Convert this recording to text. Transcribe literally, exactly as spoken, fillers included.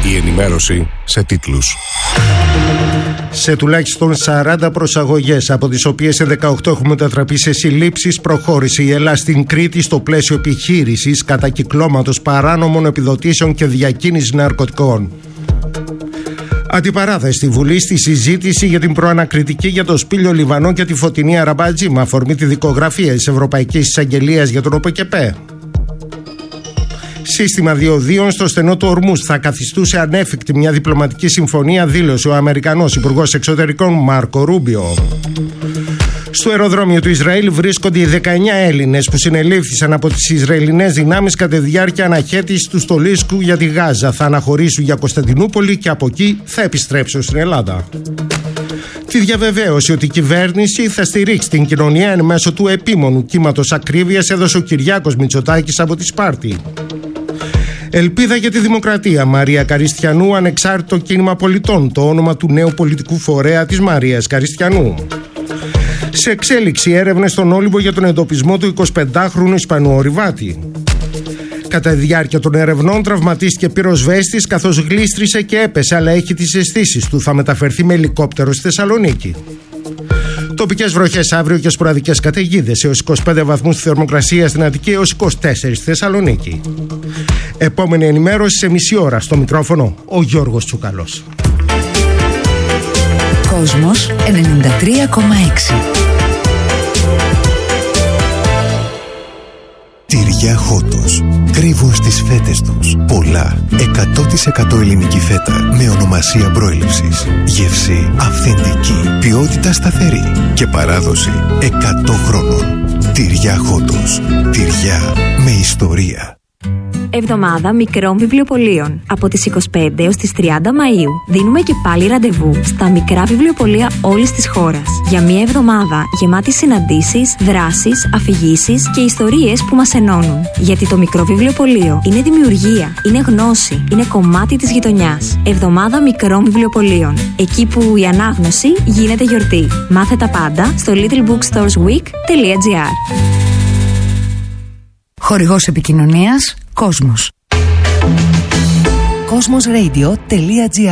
Η ενημέρωση σε τίτλους. Σε τουλάχιστον σαράντα προσαγωγές, από τις οποίες δεκαοκτώ έχουν μετατραπεί σε συλλήψεις, προχώρησε η Ελλάδα στην Κρήτη στο πλαίσιο επιχείρησης κατακυκλώματος παράνομων επιδοτήσεων και διακίνησης ναρκωτικών. Αντιπαράθεση στη Βουλή στη συζήτηση για την προανακριτική για το Σπήλιο Λιβανό και τη Φωτεινή Αραμπάτζη, με αφορμή τη δικογραφία της Ευρωπαϊκής Εισαγγελίας για τον ΟΠΕΚΕΠΕ. Σύστημα διοδίων στο στενό του Ορμούζ θα καθιστούσε ανέφικτη μια διπλωματική συμφωνία, δήλωσε ο Αμερικανός Υπουργός Εξωτερικών Μάρκο Ρούμπιο. Στο αεροδρόμιο του Ισραήλ βρίσκονται οι δεκαεννιά Έλληνες που συνελήφθησαν από τις Ισραηλινές δυνάμεις κατά τη διάρκεια αναχέτησης του στολίσκου για τη Γάζα. Θα αναχωρήσουν για Κωνσταντινούπολη και από εκεί θα επιστρέψουν στην Ελλάδα. Τη διαβεβαίωση ότι η κυβέρνηση θα στηρίξει την κοινωνία εν μέσω του επίμονου κύματος ακρίβειας έδωσε ο Κυριάκος Μητσοτάκης από τη Σπάρτη. Ελπίδα για τη Δημοκρατία. Μαρία Καριστιανού, ανεξάρτητο κίνημα πολιτών, το όνομα του νέου πολιτικού φορέα της Μαρίας Καριστιανού. Σε εξέλιξη έρευνες στον Όλυμπο για τον εντοπισμό του εικοσιπεντάχρονου Ισπανού ορειβάτη. Κατά τη διάρκεια των ερευνών τραυματίστηκε πυροσβέστης καθώς γλίστρισε και έπεσε, αλλά έχει τις αισθήσεις του. Θα μεταφερθεί με ελικόπτερο στη Θεσσαλονίκη. Τοπικές βροχές αύριο και σποραδικές καταιγίδες, έως είκοσι πέντε βαθμούς στη θερμοκρασία στην Αττική, έως είκοσι τέσσερα στη Θεσσαλονίκη. Επόμενη ενημέρωση σε μισή ώρα. Στο μικρόφωνο ο Γιώργος Τσουκαλός. Κόσμος ενενήντα τρία κόμμα έξι. Τυριά Χότος. Κρύβουν στις φέτες τους πολλά εκατό τοις εκατό ελληνική φέτα με ονομασία προέλευσης. Γεύση αυθεντική, ποιότητα σταθερή και παράδοση εκατό χρόνων. Τυριά Χότος. Τυριά με ιστορία. Εβδομάδα μικρών βιβλιοπωλείων. Από τις είκοσι πέντε έως τις τριάντα Μαΐου δίνουμε και πάλι ραντεβού στα μικρά βιβλιοπωλεία όλης της χώρας. Για μια εβδομάδα γεμάτη συναντήσεις, δράσεις, αφηγήσεις και ιστορίες που μας ενώνουν. Γιατί το μικρό βιβλιοπωλείο είναι δημιουργία, είναι γνώση, είναι κομμάτι της γειτονιάς. Εβδομάδα μικρών βιβλιοπωλείων. Εκεί που η ανάγνωση γίνεται γιορτή. Μάθε τα πάντα στο little bookstores week τελεία gr. Χορηγός επικοινωνίας Κόσμος. κοσμos radio τελεία gr